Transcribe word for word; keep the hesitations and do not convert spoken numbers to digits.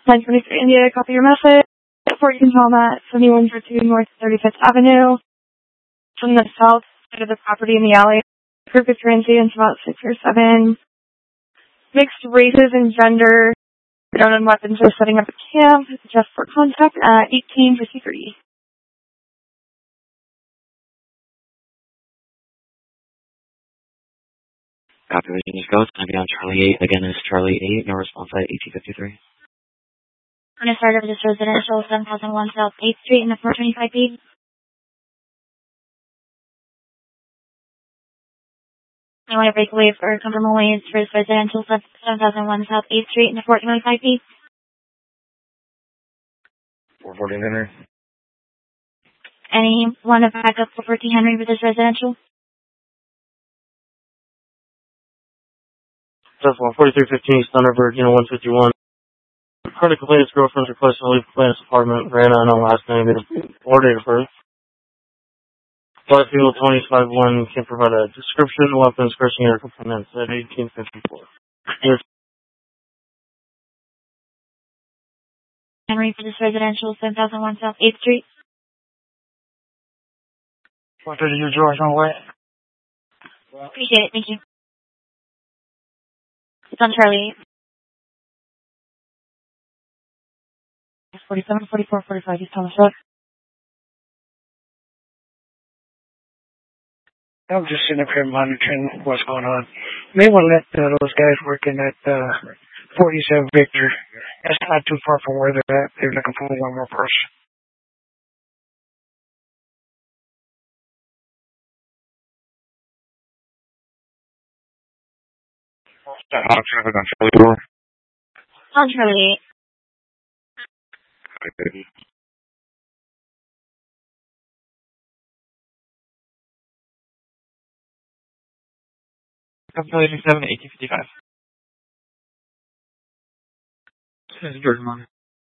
nine twenty-three India, copy your message. fourteen Palma, seventy-one oh two North thirty-fifth Avenue. From the south side of the property in the alley. Group of transients about six or seven. Mixed races and gender. Gun and weapons are setting up a camp just for contact at eighteen fifty-three. Copy, we can just go. It's going to be on Charlie eight. Again, it's Charlie eight. No response at eighteen fifty-three. I'm going to start over this residential, seven thousand one South eighth Street in the four twenty-five P. I want to break away for comfortable ways for this residential, seven thousand one South eighth Street in the four twenty-five P. four forty Henry. Anyone to back up for fourteen Henry with this residential? That's one forty-three fifteen Thunderbird, you know, one fifty-one. Heard a complainant's girlfriend's request to leave complainant's apartment. Ran on on last name or date of birth. Black Field twenty-five one can provide a description, weapons, person, or complainants at eighteen fifty-four. Yes. Henry for this residential, seven thousand one South eighth Street. one thirty U George on the way. Appreciate it, thank you. It's on Charlie eight. forty-seven, forty-four, forty-five, East Thomas Road. I'm just sitting up here monitoring what's going on. You may want to let uh, those guys working at uh, forty-seven Victor. That's not too far from where they're at. They're looking for one more person. Hot traffic on Charlie four. On Charlie eight. Okay. Capitol eighty-seven, eighteen fifty-five. This is George Mon.